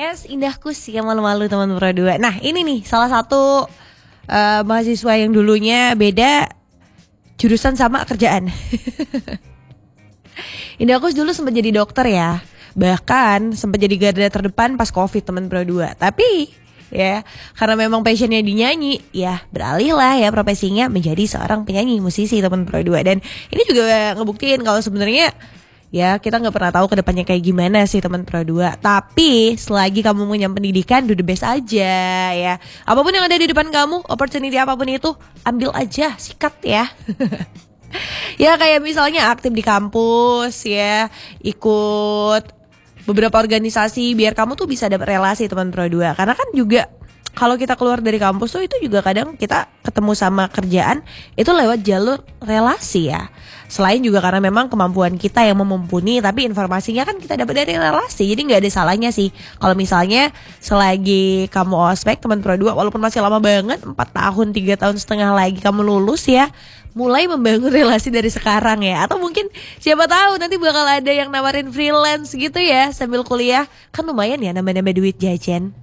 Yes, indahku sih yang malu-malu teman Pro 2. Nah ini nih salah satu mahasiswa yang dulunya beda jurusan sama kerjaan. Indahku dulu sempat jadi dokter ya. Bahkan sempat jadi garda terdepan pas Covid teman Pro 2. Tapi ya karena memang passionnya di nyanyi, ya beralih lah ya profesinya menjadi seorang penyanyi musisi teman Pro 2. Dan ini juga ngebuktiin kalau sebenarnya ya kita nggak pernah tahu kedepannya kayak gimana sih teman Pro 2. Tapi selagi kamu punya pendidikan, do the best aja ya. Apapun yang ada di depan kamu, opportunity apapun itu, ambil aja, sikat ya. Ya kayak misalnya aktif di kampus ya, ikut beberapa organisasi biar kamu tuh bisa dapat relasi teman Pro 2. Karena kan juga kalau kita keluar dari kampus tuh itu juga kadang kita ketemu sama kerjaan itu lewat jalur relasi ya. Selain juga karena memang kemampuan kita yang mumpuni, tapi informasinya kan kita dapat dari relasi. Jadi gak ada salahnya sih kalau misalnya selagi kamu ospek teman Pro 2, walaupun masih lama banget, 4 tahun, 3 tahun setengah lagi kamu lulus ya, mulai membangun relasi dari sekarang ya. Atau mungkin siapa tahu nanti bakal ada yang nawarin freelance gitu ya sambil kuliah. Kan lumayan ya nambah-nambah duit jajan.